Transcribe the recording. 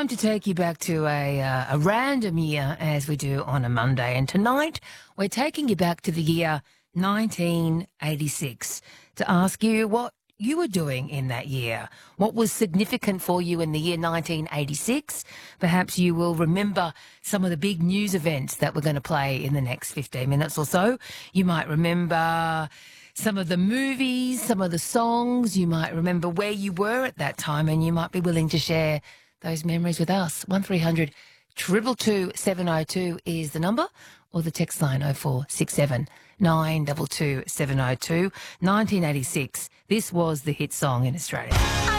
time to take you back to a random year, as we do on a Monday. And tonight, we're taking you back to the year 1986 to ask you what you were doing in that year. What was significant for you in the year 1986? Perhaps you will remember some of the big news events that we're going to play in the next 15 minutes or so. You might remember some of the movies, some of the songs. You might remember where you were at that time, and you might be willing to share those memories with us. 1300 222 702 is the number, or the text line 0467 922 702. 1986. This was the hit song in Australia.